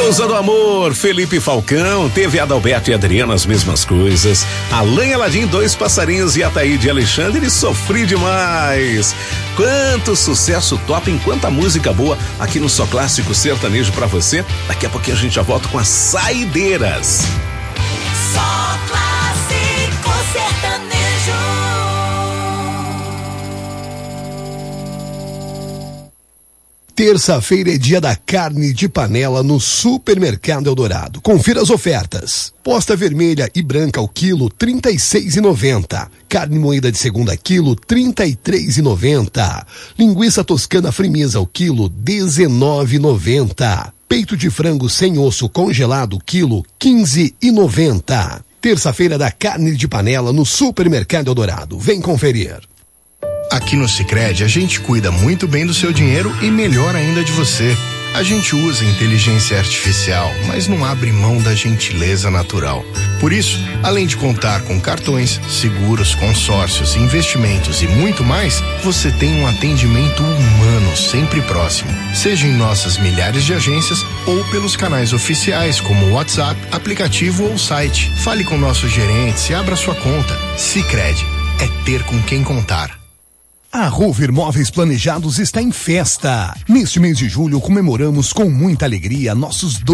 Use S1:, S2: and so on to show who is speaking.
S1: Souza do Amor, Felipe Falcão, teve Adalberto e Adriana, as mesmas coisas. Alain Aladim, Dois Passarinhos e Ataíde Alexandre, Sofri Demais. Quanto sucesso top, quanta música boa aqui no Só Clássico Sertanejo pra você. Daqui a pouquinho a gente já volta com as saideiras.
S2: Só Clássico Sertanejo.
S3: Terça-feira é dia da carne de panela no Supermercado Eldorado. Confira as ofertas. Posta vermelha e branca ao quilo, R$36,90. Carne moída de segunda quilo, R$33,90. Linguiça toscana frimeza ao quilo, R$19,90. Peito de frango sem osso congelado, quilo, R$15,90. Terça-feira da carne de panela no Supermercado Eldorado. Vem conferir.
S4: Aqui no Sicredi a gente cuida muito bem do seu dinheiro e melhor ainda de você. A gente usa inteligência artificial, mas não abre mão da gentileza natural. Por isso, além de contar com cartões, seguros, consórcios, investimentos e muito mais, você tem um atendimento humano sempre próximo. Seja em nossas milhares de agências ou pelos canais oficiais como WhatsApp, aplicativo ou site. Fale com nossos gerentes e abra sua conta. Sicredi é ter com quem contar.
S3: A Rover Móveis Planejados está em festa. Neste mês de julho comemoramos com muita alegria nossos